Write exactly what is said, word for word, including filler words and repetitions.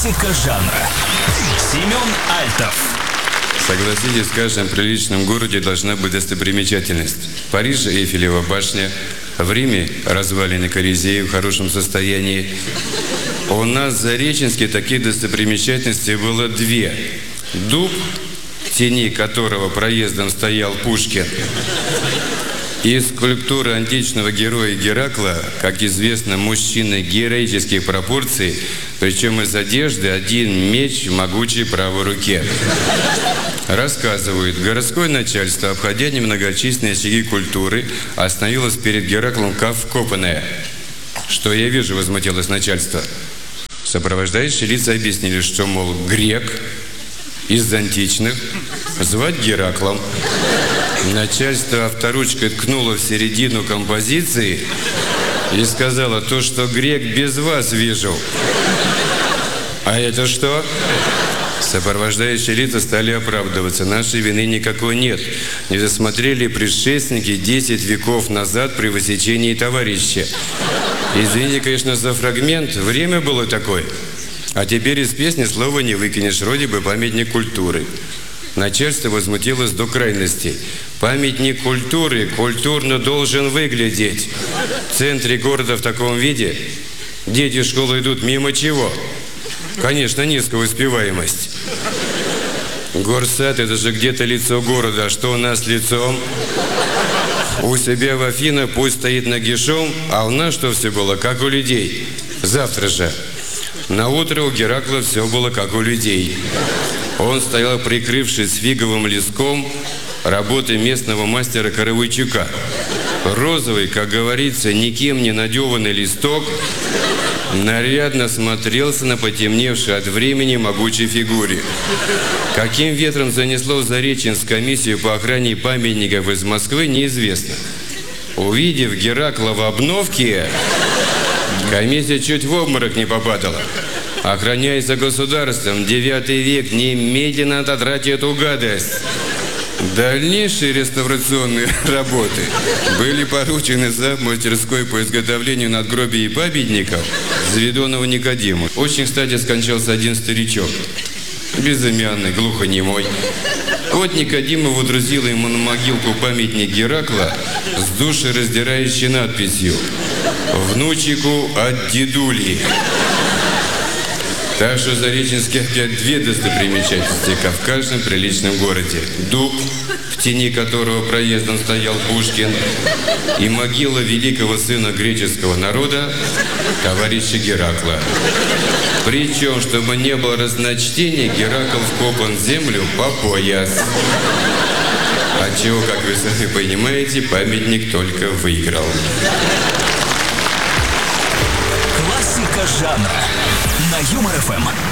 Классика жанра. Семен Альтов. Согласитесь, в каждом приличном городе должна быть достопримечательность. В Париже Эйфелева башня, в Риме развалины Колизея в хорошем состоянии. У нас в Зареченске таких достопримечательностей было две. Дуб, в тени которого проездом стоял Пушкин, и скульптура античного героя Геракла, как известно, мужчина героических пропорций, причем из одежды один меч в могучей правой руке. Рассказывают, городское начальство, обходя немногочисленные очаги культуры, остановилось перед Гераклом как вкопанное. «Что я вижу?» — возмутилось начальство. Сопровождающие лица объяснили, что, мол, грек из античных звать Гераклом. Начальство авторучкой ткнуло в середину композиции и сказала: то, что грек, без вас вижу. А это что? Сопровождающие лица стали оправдываться. Нашей вины никакой нет. Не досмотрели предшественники десять веков назад при высечении товарища. Извини, конечно, за фрагмент. Время было такое. А теперь из песни слова не выкинешь. Вроде бы памятник культуры. Начальство возмутилось до крайности. Памятник культуры культурно должен выглядеть. В центре города в таком виде дети в школу идут мимо чего? Конечно, низкая успеваемость. Горсад — это же где-то лицо города. А что у нас с лицом? У себя в Афинах пусть стоит нагишом, а у нас что все было, как у людей. Завтра же. На утро у Геракла все было как у людей. Он стоял, прикрывшись фиговым листком работы местного мастера Каравайчука. Розовый, как говорится, никем не надеванный листок нарядно смотрелся на потемневшей от времени могучей фигуре. Каким ветром занесло в Зареченск комиссию по охране памятников из Москвы, неизвестно. Увидев Геракла в обновке, комиссия чуть в обморок не попадала. Охраняясь за государством, девятый век, немедленно отодрать эту гадость. Дальнейшие реставрационные работы были поручены за мастерской по изготовлению надгробий и памятников Заведонову Никодиму. Очень, кстати, скончался один старичок, безымянный, глухонемой. Вот Никодима водрузила ему на могилку памятник Геракла с душераздирающей надписью: «Внучику от дедули». Так что в Зареченске опять две достопримечательности, как в каждом приличном городе. Дуб, в тени которого проездом стоял Пушкин, и могила великого сына греческого народа, товарища Геракла. Причем, чтобы не было разночтений, Геракл вкопан в землю по пояс. Отчего, как вы сами понимаете, памятник только выиграл. Классика жанра на Юмор ФМ.